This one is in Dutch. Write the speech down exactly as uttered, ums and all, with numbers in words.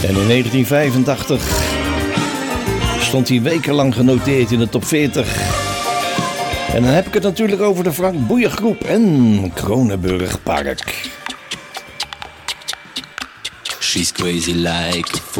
En in negentien vijfentachtig stond hij wekenlang genoteerd in de top veertig. En dan heb ik het natuurlijk over de Frank Boeien Groep en Kronenburg Park. She's crazy like a fool.